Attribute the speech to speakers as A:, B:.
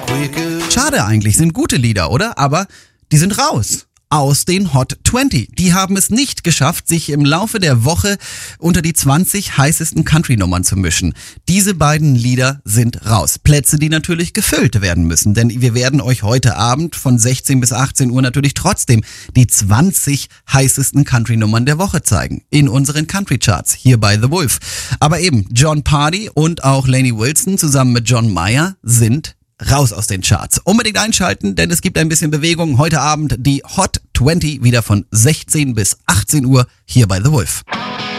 A: Schade eigentlich, sind gute Lieder, oder? Aber die sind raus aus den Hot 20. Die haben es nicht geschafft, sich im Laufe der Woche unter die 20 heißesten Country-Nummern zu mischen. Diese beiden Lieder sind raus. Plätze, die natürlich gefüllt werden müssen, denn wir werden euch heute Abend von 16 bis 18 Uhr natürlich trotzdem die 20 heißesten Country-Nummern der Woche zeigen. In unseren Country-Charts, hier bei The Wolf. Aber eben, Jon Pardi und auch Lainey Wilson zusammen mit John Mayer sind raus aus den Charts. Unbedingt einschalten, denn es gibt ein bisschen Bewegung. Heute Abend die Hot 20 wieder von 16 bis 18 Uhr hier bei The Wolf.